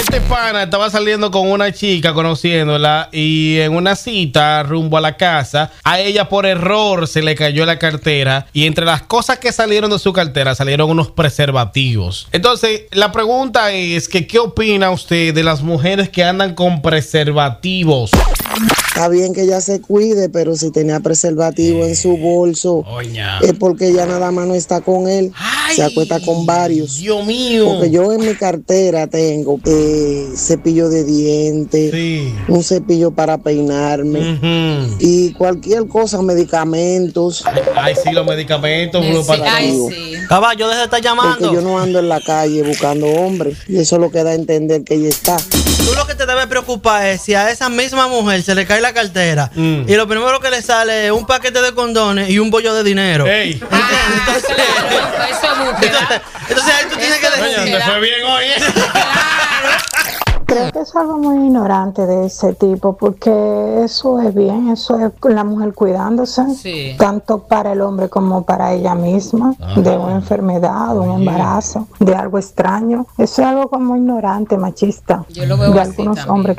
Este pana estaba saliendo con una chica, conociéndola, y en una cita rumbo a la casa, a ella por error se le cayó la cartera, y entre las cosas que salieron de su cartera salieron unos preservativos. Entonces, la pregunta es que ¿qué opina usted de las mujeres que andan con preservativos? Está bien que ella se cuide, pero si tenía preservativo en su bolso, es porque ella nada más no está con él. Se acuesta con varios. Dios mío. Porque yo en mi cartera tengo cepillo de dientes, un cepillo para peinarme y cualquier cosa, medicamentos. Ay, sí, los medicamentos. Caballo, deja de estar llamando. Porque yo no ando en la calle buscando hombres y eso es lo que da a entender que ella está. Tú lo que te debe preocupar es si a esa misma mujer se le cae la cartera y lo primero que le sale es un paquete de condones y un bollo de dinero. Entonces ahí tú tienes que decir. Te fue bien hoy. Creo que es algo muy ignorante de ese tipo, porque eso es bien, eso es la mujer cuidándose, tanto para el hombre como para ella misma, de una enfermedad, de un embarazo, de algo extraño. Eso es algo como ignorante, machista, yo lo veo de así algunos también. hombres